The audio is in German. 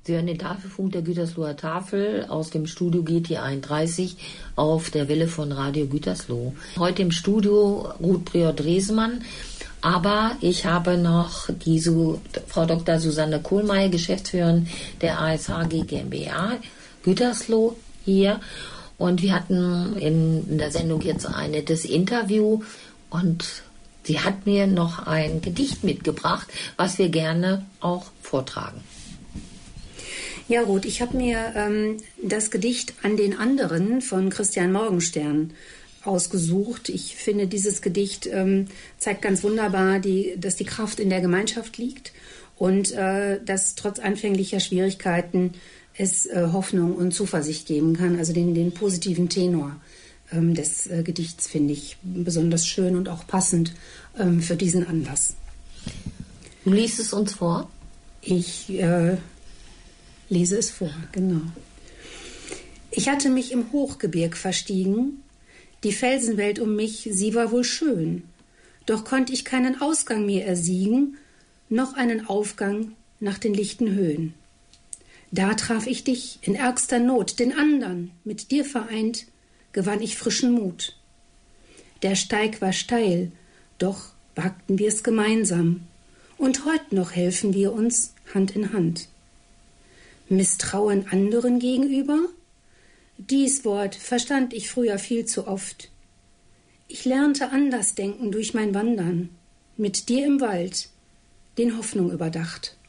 Sie hören den Tafelfunk der Gütersloher Tafel aus dem Studio GT 31 auf der Welle von Radio Gütersloh. Heute im Studio Ruth Prior-Dresemann, aber ich habe noch die Frau Dr. Susanne Kohlmeier, Geschäftsführerin der ASHG GmbH Gütersloh hier. Und wir hatten in der Sendung jetzt ein nettes Interview und sie hat mir noch ein Gedicht mitgebracht, was wir gerne auch vortragen. Ja, Ruth, ich habe mir das Gedicht An den anderen von Christian Morgenstern ausgesucht. Ich finde, dieses Gedicht zeigt ganz wunderbar, dass die Kraft in der Gemeinschaft liegt und dass trotz anfänglicher Schwierigkeiten es Hoffnung und Zuversicht geben kann. Also den positiven Tenor des Gedichts finde ich besonders schön und auch passend für diesen Anlass. Du liest es uns vor? Ich lese es vor, genau. Ich hatte mich im Hochgebirg verstiegen, die Felsenwelt um mich, sie war wohl schön, doch konnte ich keinen Ausgang mir ersiegen, noch einen Aufgang nach den lichten Höhen. Da traf ich dich in ärgster Not, den andern, mit dir vereint, gewann ich frischen Mut. Der Steig war steil, doch wagten wir es gemeinsam, und heut noch helfen wir uns Hand in Hand. Misstrauen anderen gegenüber? Dies Wort verstand ich früher viel zu oft. Ich lernte anders denken durch mein Wandern, mit dir im Wald, den Hoffnung überdacht.